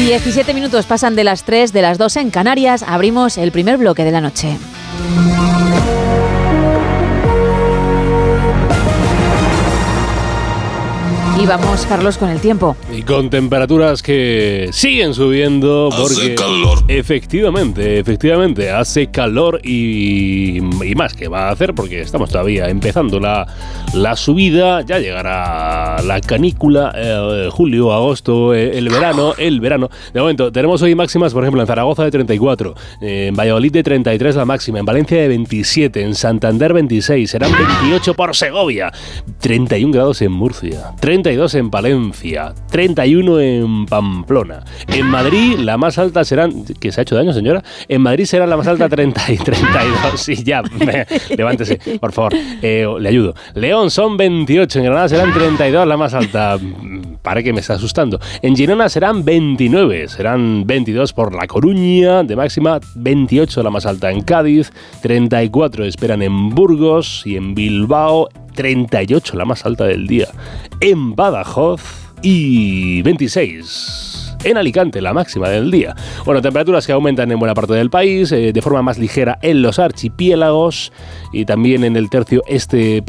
17 minutos pasan de las 3, de las 2 en Canarias. Abrimos el primer bloque de la noche. Y vamos, Carlos, con el tiempo. Y con temperaturas que siguen subiendo porque... Hace calor. Efectivamente, hace calor y más que va a hacer porque estamos todavía empezando la subida. Ya llegará la canícula, julio, agosto, el verano. De momento, tenemos hoy máximas, por ejemplo, en Zaragoza de 34, en Valladolid de 33 la máxima, en Valencia de 27, en Santander 26, serán 28 por Segovia, 31 grados en Murcia, 32 en Palencia, 31 en Pamplona. En Madrid la más alta serán... ¿Que se ha hecho daño, señora? En Madrid será la más alta 30 y 32. Sí, ya, levántese, por favor, le ayudo. León son 28, en Granada serán 32 la más alta. Para que me está asustando. En Girona serán 29, serán 22 por La Coruña, de máxima 28 la más alta en Cádiz, 34 esperan en Burgos y en Bilbao, 38 la más alta del día. En Badajoz y 26 en Alicante, la máxima del día. Bueno, temperaturas que aumentan en buena parte del país, de forma más ligera en los archipiélagos y también en el tercio este